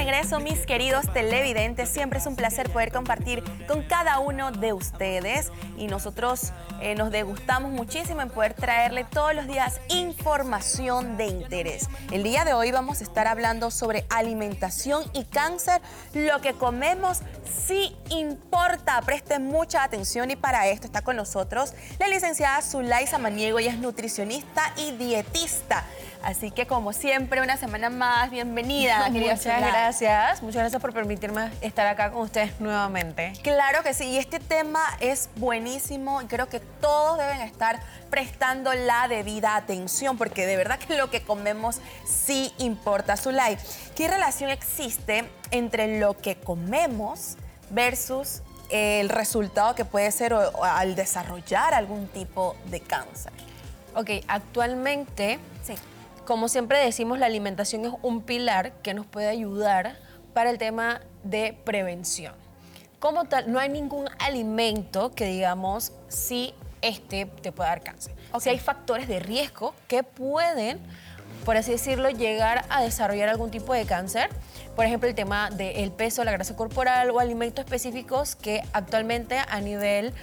regreso, mis queridos televidentes. Siempre es un placer poder compartir con cada uno de ustedes y nosotros nos degustamos muchísimo en poder traerle todos los días información de interés. El día de hoy vamos a estar hablando sobre alimentación y cáncer. Lo que comemos sí importa. Presten mucha atención y para esto está con nosotros la licenciada Zulay Samaniego. Ella es nutricionista y dietista. Así que, como siempre, una semana más, bienvenida, querida Muchas gracias por permitirme estar acá con ustedes nuevamente. Claro que sí, y este tema es buenísimo y creo que todos deben estar prestando la debida atención porque de verdad que lo que comemos sí importa. Zulay, ¿qué relación existe entre lo que comemos versus el resultado que puede ser al desarrollar algún tipo de cáncer? Ok, actualmente, Sí. como siempre decimos, la alimentación es un pilar que nos puede ayudar para el tema de prevención. Como tal, no hay ningún alimento que digamos, sí, te puede dar cáncer. O sea, hay factores de riesgo que pueden, por así decirlo, llegar a desarrollar algún tipo de cáncer. Por ejemplo, el tema del peso, la grasa corporal o alimentos específicos que actualmente a nivel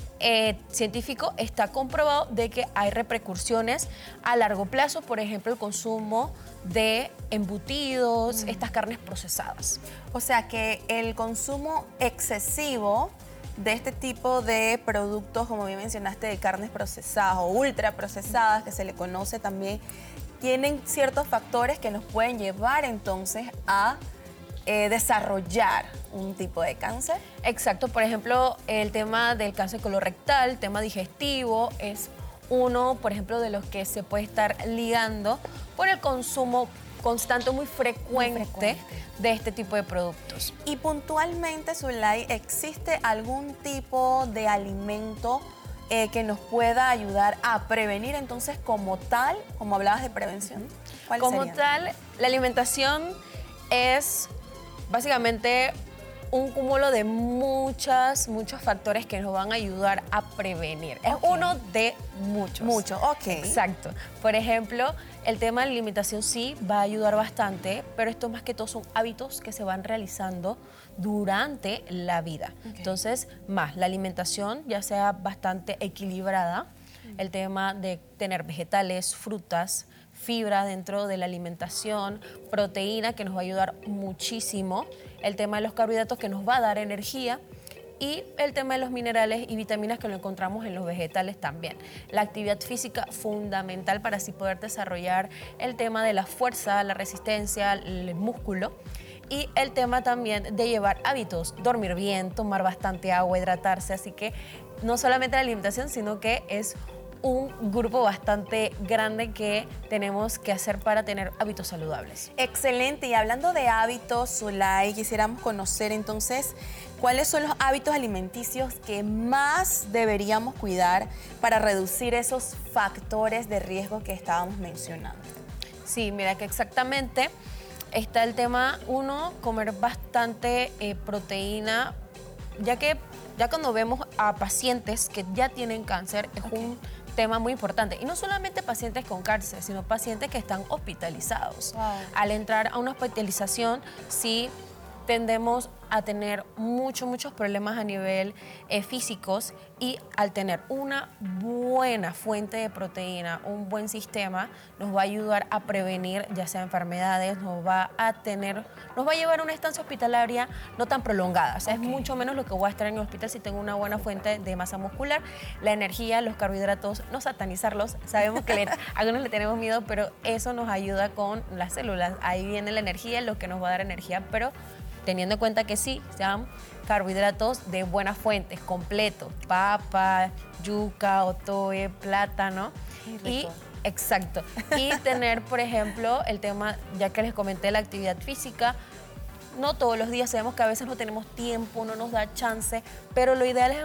científico está comprobado de que hay repercusiones a largo plazo, por ejemplo, el consumo de embutidos, estas carnes procesadas. O sea que el consumo excesivo de este tipo de productos, como bien mencionaste, de carnes procesadas o ultraprocesadas, que se le conoce también, tienen ciertos factores que nos pueden llevar entonces a desarrollar un tipo de cáncer. Exacto, por ejemplo, el tema del cáncer colorectal, el tema digestivo, es uno, por ejemplo, de los que se puede estar ligando por el consumo constante, muy frecuente de este tipo de productos. Y puntualmente, Zulay, ¿existe algún tipo de alimento que nos pueda ayudar a prevenir entonces como tal, como hablabas de prevención? ¿Cuál como sería? tal, la alimentación es básicamente un cúmulo de muchos factores que nos van a ayudar a prevenir. Es uno de muchos. Mucho, ok. Exacto. Por ejemplo, el tema de la alimentación sí va a ayudar bastante, pero esto más que todo son hábitos que se van realizando durante la vida. Entonces, más la alimentación ya sea bastante equilibrada, el tema de tener vegetales, frutas, fibra dentro de la alimentación, proteína que nos va a ayudar muchísimo, el tema de los carbohidratos que nos va a dar energía y el tema de los minerales y vitaminas que lo encontramos en los vegetales también. La actividad física fundamental para así poder desarrollar el tema de la fuerza, la resistencia, el músculo y el tema también de llevar hábitos, dormir bien, tomar bastante agua, hidratarse, así que no solamente la alimentación, sino que es un grupo bastante grande que tenemos que hacer para tener hábitos saludables. Excelente. Y hablando de hábitos, Zulay, quisiéramos conocer entonces cuáles son los hábitos alimenticios que más deberíamos cuidar para reducir esos factores de riesgo que estábamos mencionando. Sí, mira que exactamente está el tema, uno, comer bastante proteína, ya que ya cuando vemos a pacientes que ya tienen cáncer, es un tema muy importante. Y no solamente pacientes con cáncer, sino pacientes que están hospitalizados. Wow. Al entrar a una hospitalización, sí tendemos a tener muchos problemas a nivel físicos y al tener una buena fuente de proteína, un buen sistema, nos va a ayudar a prevenir ya sea enfermedades, nos va a llevar a una estancia hospitalaria no tan prolongada. O sea, es mucho menos lo que voy a estar en el hospital si tengo una buena fuente de masa muscular. La energía, los carbohidratos, no satanizarlos. Sabemos que a algunos le tenemos miedo, pero eso nos ayuda con las células. Ahí viene la energía, lo que nos va a dar energía, pero teniendo en cuenta que sí, sean carbohidratos de buenas fuentes, completos, papa, yuca, otoe, plátano. Y exacto. Y tener, por ejemplo, el tema, ya que les comenté, la actividad física. No todos los días, sabemos que a veces no tenemos tiempo, no nos da chance, pero lo ideal es